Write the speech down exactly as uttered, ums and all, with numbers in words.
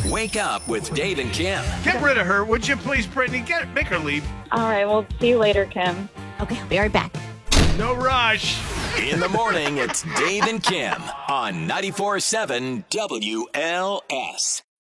Wake up with Dave and Kim. Get rid of her, would you please, Brittany? Get Make her leave. All right, well, see you later, Kim. Okay, I'll be right back. No rush. In the morning, it's Dave and Kim on ninety-four point seven W L S.